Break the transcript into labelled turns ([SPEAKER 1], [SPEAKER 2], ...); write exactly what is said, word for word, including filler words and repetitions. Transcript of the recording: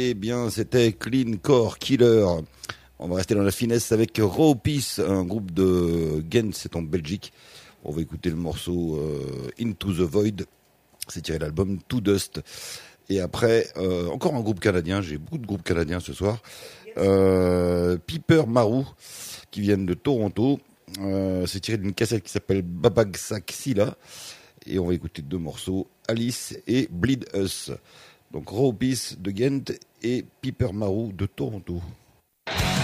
[SPEAKER 1] Eh bien, c'était Clean Core Killer. On va rester dans la finesse avec Raw Peace, un groupe de Ghent, c'est en Belgique. On va écouter le morceau euh, Into the Void. C'est tiré de l'album To Dust. Et après, euh, encore un groupe canadien. J'ai beaucoup de groupes canadiens ce soir. Euh, Piper Marou, qui viennent de Toronto. Euh, c'est tiré d'une cassette qui s'appelle Babagsaxila. Et on va écouter deux morceaux, Alice et Bleed Us. Donc Raw Peace de Ghent et Piper Marou de Toronto.